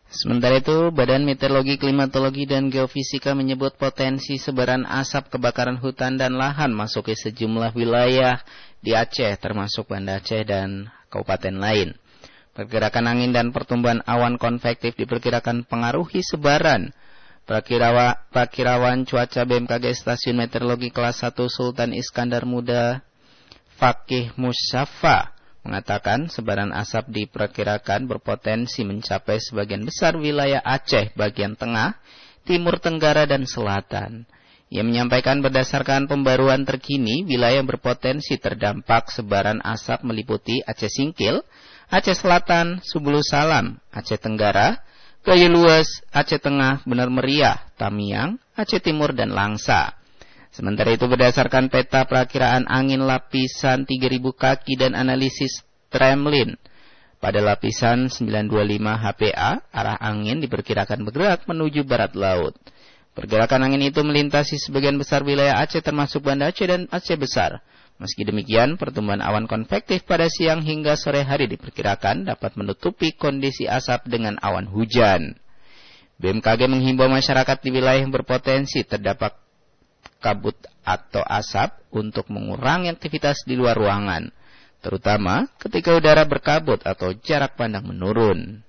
Sementara itu, Badan Meteorologi, Klimatologi, dan Geofisika menyebut potensi sebaran asap kebakaran hutan dan lahan masuk ke sejumlah wilayah di Aceh, termasuk Banda Aceh dan kabupaten lain. Pergerakan angin dan pertumbuhan awan konvektif diperkirakan pengaruhi sebaran. Prakirawan cuaca BMKG Stasiun Meteorologi Kelas 1 Sultan Iskandar Muda Fakih Musyafa mengatakan sebaran asap diperkirakan berpotensi mencapai sebagian besar wilayah Aceh bagian tengah, timur tenggara, dan selatan. Ia menyampaikan berdasarkan pembaruan terkini, wilayah berpotensi terdampak sebaran asap meliputi Aceh Singkil, Aceh Selatan, Subulu Salam, Aceh Tenggara, Gayo Luas, Aceh Tengah, Benar Meriah, Tamiang, Aceh Timur, dan Langsa. Sementara itu berdasarkan peta perakiraan angin lapisan 3000 kaki dan analisis Tremlin, pada lapisan 925 HPA, arah angin diperkirakan bergerak menuju barat laut. Pergerakan angin itu melintasi sebagian besar wilayah Aceh termasuk Banda Aceh dan Aceh Besar. Meski demikian, pertumbuhan awan konvektif pada siang hingga sore hari diperkirakan dapat menutupi kondisi asap dengan awan hujan. BMKG menghimbau masyarakat di wilayah yang berpotensi terdapat kabut atau asap untuk mengurangi aktivitas di luar ruangan, terutama ketika udara berkabut atau jarak pandang menurun.